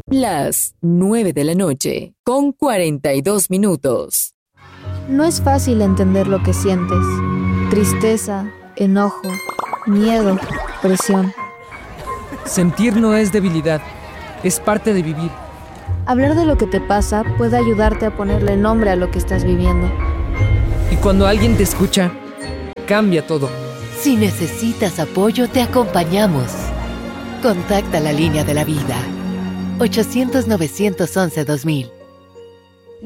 Las 9 de la noche, con 42 minutos. No es fácil entender lo que sientes. Tristeza, enojo, miedo, presión. Sentir no es debilidad, es parte de vivir. Hablar de lo que te pasa puede ayudarte a ponerle nombre a lo que estás viviendo. Y cuando alguien te escucha, cambia todo. Si necesitas apoyo, te acompañamos. Contacta la línea de la vida. 800-911-2000.